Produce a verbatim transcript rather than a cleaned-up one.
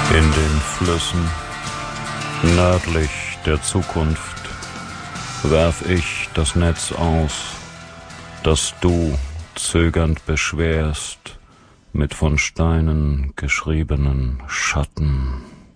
In den Flüssen nördlich der Zukunft werf ich das Netz aus, das du zögernd beschwerst mit von Steinen geschriebenen Schatten.